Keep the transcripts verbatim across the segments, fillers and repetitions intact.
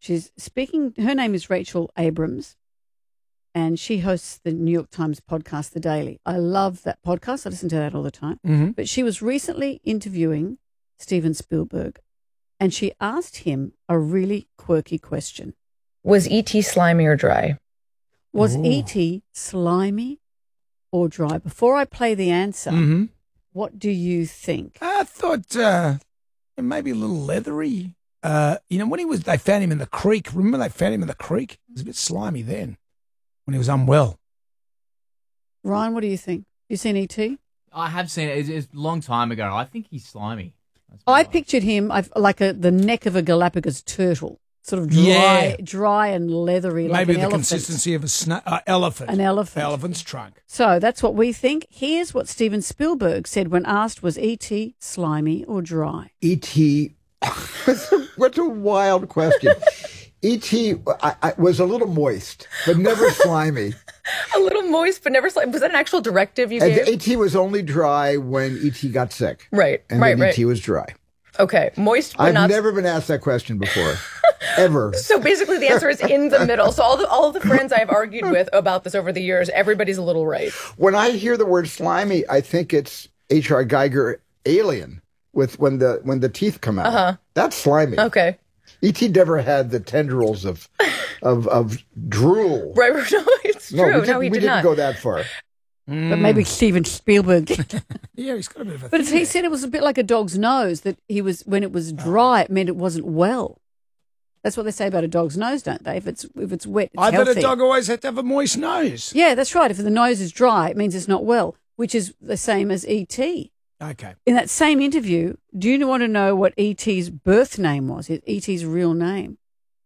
She's speaking. Her name is Rachel Abrams, and she hosts the New York Times podcast, The Daily. I love that podcast. I listen to that all the time. Mm-hmm. But she was recently interviewing Steven Spielberg, and she asked him a really quirky question. Was E T slimy or dry? Was Ooh. E T slimy or dry? Before I play the answer, Mm-hmm. what do you think? I thought uh, maybe a little leathery. Uh, you know, when he was, they found him in the creek. Remember they found him in the creek? It was a bit slimy then when he was unwell. Ryan, what do you think? You seen E T? I have seen it. It's, it's a long time ago. I think he's slimy. That's I what pictured him I've, like a the neck of a Galapagos turtle, sort of dry, Yeah. dry and leathery, like Maybe an the elephant. consistency of a sna- uh, elephant. An elephant. Elephant's trunk. So that's what we think. Here's what Steven Spielberg said when asked, was E T slimy or dry? E T What a wild question. E T I, I, was a little moist, but never slimy. A little moist, but never slimy. Was that an actual directive you And gave? E T was only dry when E T got sick. Right, And right, then right. E T was dry. Okay, moist, but I've not... never been asked that question before, ever. So basically the answer is in the middle. So all the all of the friends I've argued with about this over the years, everybody's a little right. When I hear the word slimy, I think it's H R. Geiger Alien with when the when the teeth come out. Uh-huh. That's slimy. Okay. E T never had the tendrils of of of drool. Right, right. No, it's No, true. we, did, no, he we did didn't not. go that far. But maybe Steven Spielberg. Yeah, he's got a bit of a But thing he said it was a bit like a dog's nose, that he was when it was dry, it meant it wasn't well. That's what they say about a dog's nose, don't they? If it's if it's wet, it's I thought healthy. a dog always had to have a moist nose. Yeah, that's right. If the nose is dry, it means it's not well, which is the same as E T. Okay. In that same interview, do you want to know what E T's birth name was? E T's real name?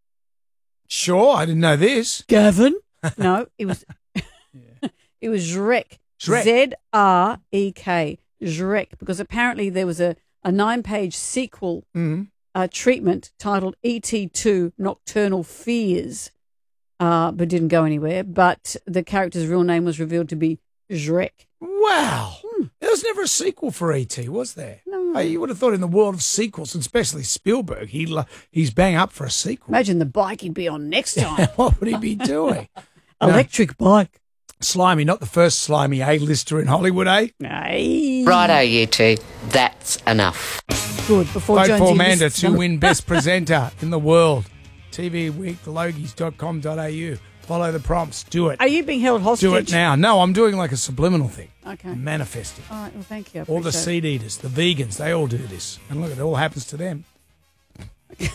Sure, I didn't know this. Gavin? No, it was it was Zrek. Zrek. Z R E K. Zrek. Because apparently there was a, a nine-page sequel Mm-hmm. uh, treatment titled E T two Nocturnal Fears, uh, but didn't go anywhere. But the character's real name was revealed to be Zrek. Wow. There was never a sequel for E T, was there? No. Hey, you would have thought in the world of sequels, and especially Spielberg, he lo- he's bang up for a sequel. Imagine the bike he'd be on next time. What would he be doing? No. Electric bike. Slimy, not the first slimy A-lister in Hollywood, eh? Aye. Righto, you two. That's enough. Good. Before Vote Jonesy for Amanda lists to them. win Best Presenter in the world. T V week logies dot com dot a u. Follow the prompts. Do it. Are you being held hostage? Do it now. No, I'm doing like a subliminal thing. Okay. I'm manifesting. All right. Well, thank you. I All the appreciate seed eaters, the vegans, they all do this. And look, it all happens to them. it.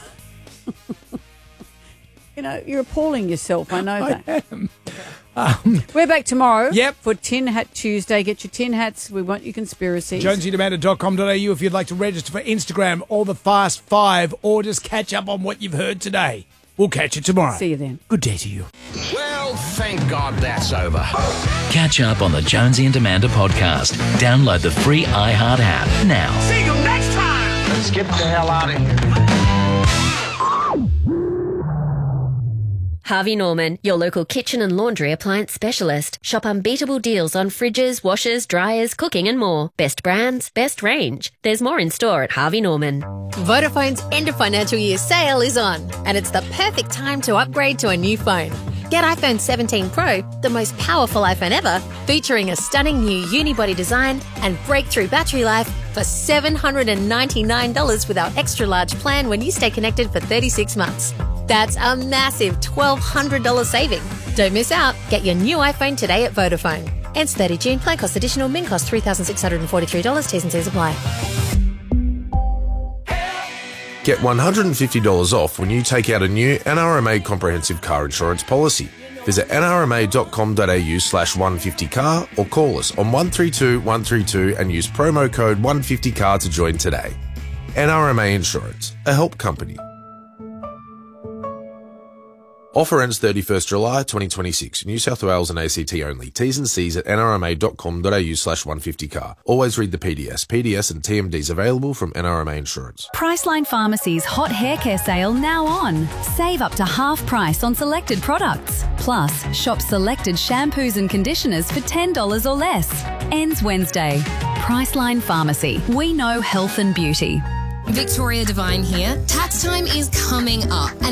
You know, you're appalling yourself. I know that. I am. Um, We're back tomorrow. Yep. For Tin Hat Tuesday. Get your tin hats. We want your conspiracies. Jonesy and Amanda dot com dot a u if you'd like to register for Instagram or the Fast Five or just catch up on what you've heard today. We'll catch you tomorrow. See you then. Good day to you. Well, thank God that's over. Catch up on the Jonesy and Amanda podcast. Download the free iHeart app now. See you next time. Let's get the hell out of here. Harvey Norman, your local kitchen and laundry appliance specialist. Shop unbeatable deals on fridges, washers, dryers, cooking and more. Best brands, best range. There's more in store at Harvey Norman. Vodafone's end of financial year sale is on, and it's the perfect time to upgrade to a new phone. Get iPhone seventeen Pro, the most powerful iPhone ever, featuring a stunning new unibody design and breakthrough battery life for seven hundred ninety-nine dollars with our extra large plan when you stay connected for thirty-six months. That's a massive twelve hundred dollars saving. Don't miss out. Get your new iPhone today at Vodafone. Ends thirtieth of June. Plan cost additional. Min cost three thousand six hundred forty-three dollars. T's and C's apply. Get one hundred fifty dollars off when you take out a new N R M A comprehensive car insurance policy. Visit N R M A dot com dot a u slash one fifty car or call us on one three two one three two and use promo code one fifty car to join today. N R M A Insurance, a help company. Offer ends thirty-first of July twenty twenty-six. New South Wales and A C T only. T's and C's at N R M A dot com dot a u slash one fifty car. Always read the P D S. P D S and T M Ds available from N R M A Insurance. Priceline Pharmacy's hot hair care sale now on. Save up to half price on selected products. Plus, shop selected shampoos and conditioners for ten dollars or less. Ends Wednesday. Priceline Pharmacy. We know health and beauty. Victoria Devine here. Tax time is coming up.